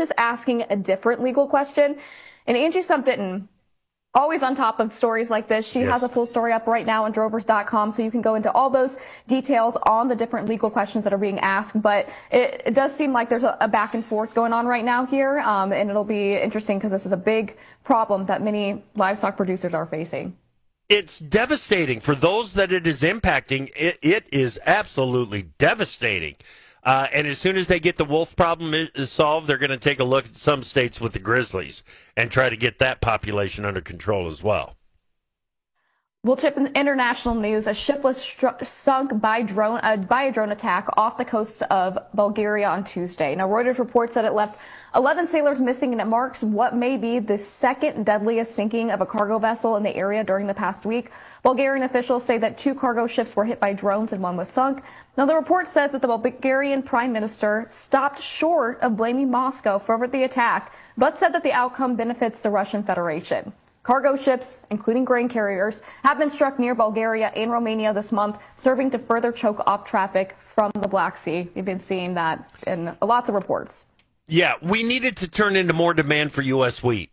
is asking a different legal question. And Angie Stumpf-Ditton, always on top of stories like this. She has a full story up right now on drovers.com, so you can go into all those details on the different legal questions that are being asked. But it does seem like there's a back and forth going on right now here, and it'll be interesting because this is a big problem that many livestock producers are facing. It's devastating for those that it is impacting. It is absolutely devastating. And as soon as they get the wolf problem is solved, they're going to take a look at some states with the grizzlies and try to get that population under control as well. Well, Chip, in international news, a ship was sunk by a drone attack off the coast of Bulgaria on Tuesday. Now, Reuters reports that it left 11 sailors missing, and it marks what may be the second deadliest sinking of a cargo vessel in the area during the past week. Bulgarian officials say that 2 cargo ships were hit by drones and 1 was sunk. Now, the report says that the Bulgarian prime minister stopped short of blaming Moscow for the attack, but said that the outcome benefits the Russian Federation. Cargo ships, including grain carriers, have been struck near Bulgaria and Romania this month, serving to further choke off traffic from the Black Sea. We've been seeing that in lots of reports. Yeah, we needed to turn into more demand for U.S. wheat.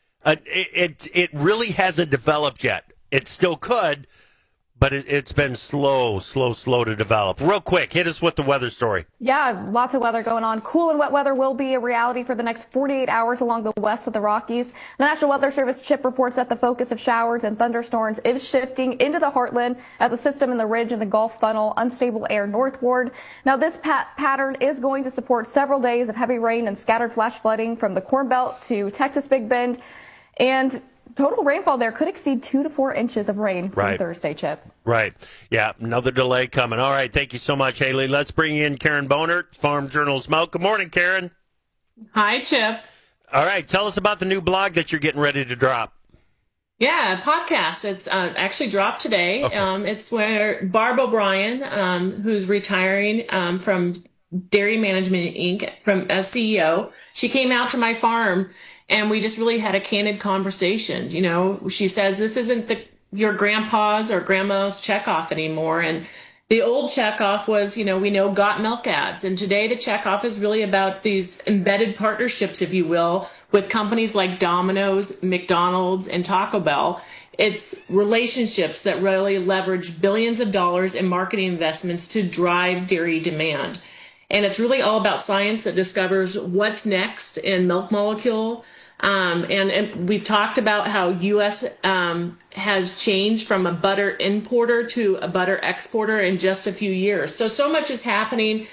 It really hasn't developed yet. It still could, but it's been slow to develop. Real quick, hit us with the weather story. Yeah, lots of weather going on. Cool and wet weather will be a reality for the next 48 hours along the west of the Rockies. The National Weather Service CHIP reports that the focus of showers and thunderstorms is shifting into the heartland as the system in the ridge and the Gulf funnel unstable air northward. Now, this pattern is going to support several days of heavy rain and scattered flash flooding from the Corn Belt to Texas Big Bend. And total rainfall there could exceed 2 to 4 inches of rain from Thursday, Chip. Right. Yeah, another delay coming. All right, thank you so much, Haley. Let's bring in Karen Bonert, Farm Journal's Milk. Good morning, Karen. Hi, Chip. All right, tell us about the new blog that you're getting ready to drop. Yeah, podcast. It's actually dropped today. Okay. It's where Barb O'Brien, who's retiring from Dairy Management Inc. as CEO, she came out to my farm and we just really had a candid conversation. You know, she says this isn't your grandpa's or grandma's checkoff anymore. And the old checkoff was, you know, we know got milk ads. And today the checkoff is really about these embedded partnerships, if you will, with companies like Domino's, McDonald's, and Taco Bell. It's relationships that really leverage billions of dollars in marketing investments to drive dairy demand. And it's really all about science that discovers what's next in milk molecule. And we've talked about how U.S. Has changed from a butter importer to a butter exporter in just a few years. So much is happening.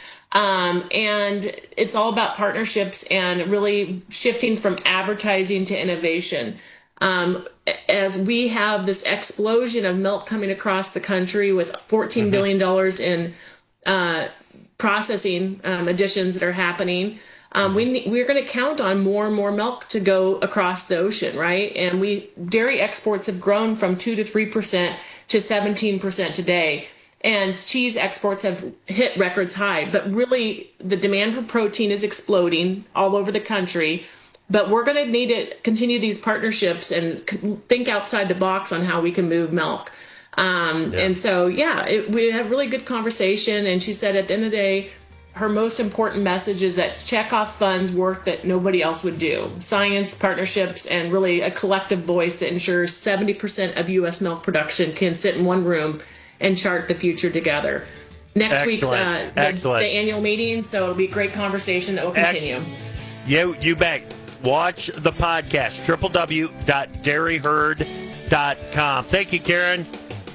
And it's all about partnerships and really shifting from advertising to innovation. As we have this explosion of milk coming across the country with $14 billion in processing additions that are happening, we're going to count on more and more milk to go across the ocean, right? And dairy exports have grown from 2 to 3% to 17% today. And cheese exports have hit records high. But really, the demand for protein is exploding all over the country. But we're going to need to continue these partnerships and think outside the box on how we can move milk. And so, we had a really good conversation. And she said at the end of the day, her most important message is that checkoff funds work that nobody else would do. Science, partnerships, and really a collective voice that ensures 70% of U.S. milk production can sit in one room and chart the future together. Next week's the annual meeting, so it'll be a great conversation that will continue. You bet. Watch the podcast, www.dairyherd.com. Thank you, Karen.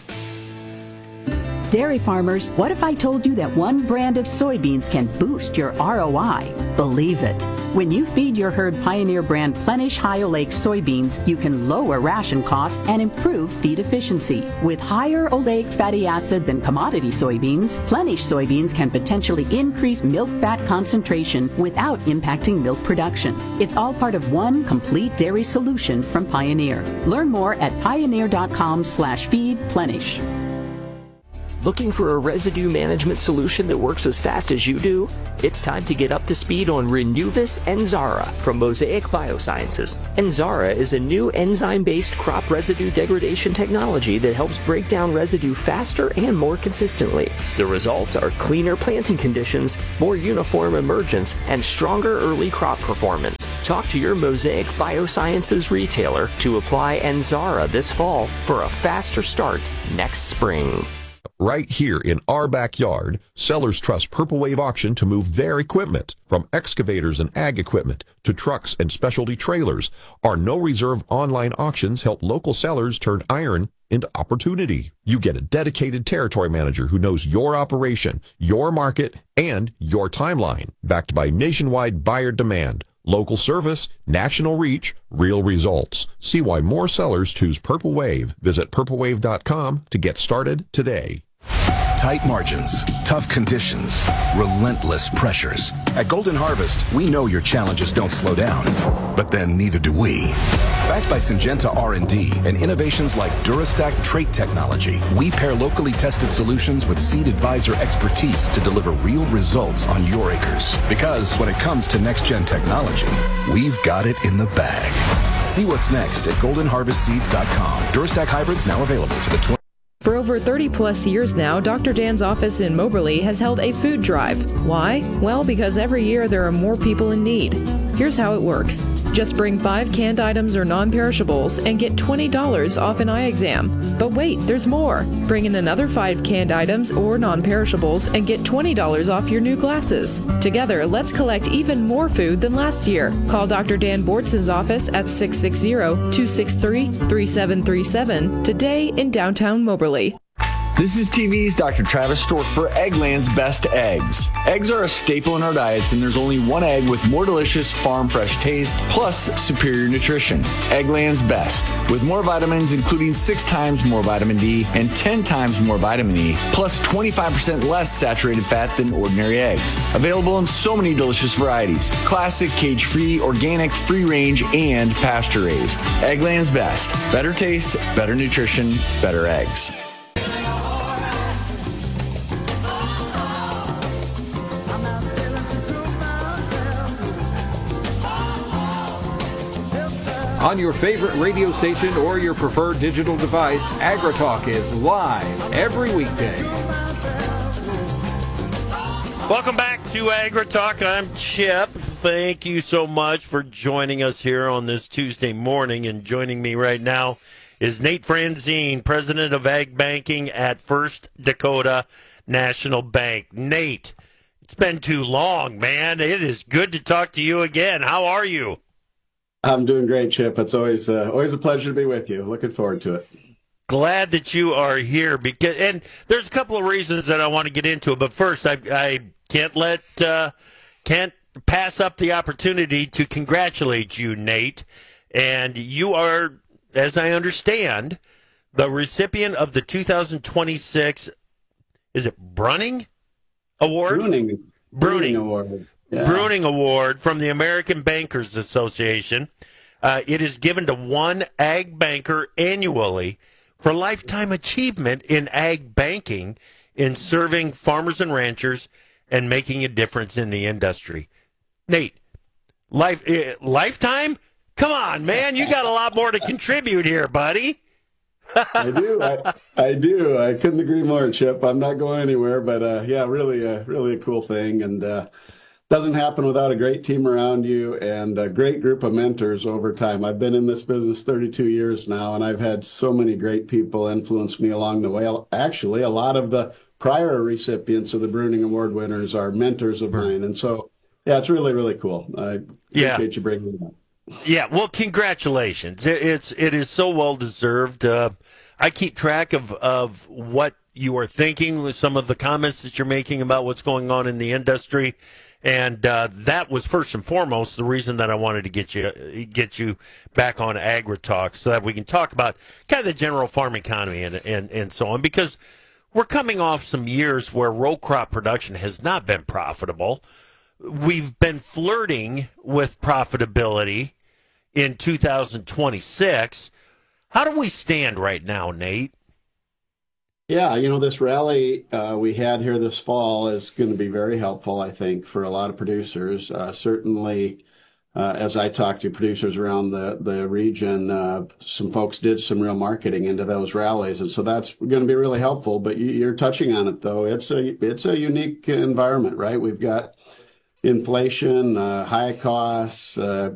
Dairy farmers, what if I told you that one brand of soybeans can boost your ROI? Believe it. When you feed your herd Pioneer brand Plenish High Oleic soybeans, you can lower ration costs and improve feed efficiency. With higher oleic fatty acid than commodity soybeans, Plenish soybeans can potentially increase milk fat concentration without impacting milk production. It's all part of one complete dairy solution from Pioneer. Learn more at pioneer.com/feedplenish. Looking for a residue management solution that works as fast as you do? It's time to get up to speed on Renuvis Enzara from Mosaic Biosciences. Enzara is a new enzyme-based crop residue degradation technology that helps break down residue faster and more consistently. The results are cleaner planting conditions, more uniform emergence, and stronger early crop performance. Talk to your Mosaic Biosciences retailer to apply Enzara this fall for a faster start next spring. Right here in our backyard, sellers trust Purple Wave Auction to move their equipment. From excavators and ag equipment to trucks and specialty trailers, our no-reserve online auctions help local sellers turn iron into opportunity. You get a dedicated territory manager who knows your operation, your market, and your timeline, backed by nationwide buyer demand. Local service, national reach, real results. See why more sellers choose Purple Wave. Visit purplewave.com to get started today. Tight margins, tough conditions, relentless pressures. At Golden Harvest, we know your challenges don't slow down, but then neither do we. Backed by Syngenta R&D and innovations like DuraStack trait technology, we pair locally tested solutions with Seed Advisor expertise to deliver real results on your acres. Because when it comes to next-gen technology, we've got it in the bag. See what's next at goldenharvestseeds.com. DuraStack hybrids now available for the For over 30 plus years now, Dr. Dan's office in Moberly has held a food drive. Why? Well, because every year there are more people in need. Here's how it works. Just bring 5 canned items or non-perishables and get $20 off an eye exam. But wait, there's more. Bring in another 5 canned items or non-perishables and get $20 off your new glasses. Together, let's collect even more food than last year. Call Dr. Dan Bordson's office at 660-263-3737 today in downtown Moberly. This is TV's Dr. Travis Stork for Eggland's Best Eggs. Eggs are a staple in our diets, and there's only one egg with more delicious farm fresh taste, plus superior nutrition. Eggland's Best, with more vitamins, including 6 times more vitamin D and 10 times more vitamin E, plus 25% less saturated fat than ordinary eggs. Available in so many delicious varieties: classic, cage-free, organic, free-range, and pasture-raised. Eggland's Best. Better taste, better nutrition, better eggs. On your favorite radio station or your preferred digital device, AgriTalk is live every weekday. Welcome back to AgriTalk. I'm Chip. Thank you so much for joining us here on this Tuesday morning. And joining me right now is Nate Franzine, president of Ag Banking at First Dakota National Bank. Nate, it's been too long, man. It is good to talk to you again. How are you? I'm doing great, Chip. It's always a pleasure to be with you. Looking forward to it. Glad that you are here, and there's a couple of reasons that I want to get into it. But first, I can't pass up the opportunity to congratulate you, Nate. And you are, as I understand, the recipient of the 2026, is it Bruning Award? Bruning Award. Yeah. Bruning Award from the American Bankers Association. It is given to one ag banker annually for lifetime achievement in ag banking in serving farmers and ranchers and making a difference in the industry. Nate, lifetime? Come on, man. You got a lot more to contribute here, buddy. I do. I do. I couldn't agree more, Chip. I'm not going anywhere, but really a cool thing. And doesn't happen without a great team around you and a great group of mentors over time. I've been in this business 32 years now, and I've had so many great people influence me along the way. Actually, a lot of the prior recipients of the Bruning Award winners are mentors of mine. And so, yeah, it's really, really cool. I appreciate you bringing it up. Yeah, well, congratulations. It is so well deserved. I keep track of what you are thinking with some of the comments that you're making about what's going on in the industry. And that was first and foremost the reason that I wanted to get you back on AgriTalk so that we can talk about kind of the general farm economy and so on, because we're coming off some years where row crop production has not been profitable. We've been flirting with profitability in 2026. How do we stand right now, Nate? Yeah, this rally we had here this fall is going to be very helpful, I think, for a lot of producers. Certainly, as I talked to producers around the region, some folks did some real marketing into those rallies, and so that's going to be really helpful. But you're touching on it, though. It's a unique environment, right? We've got inflation, high costs,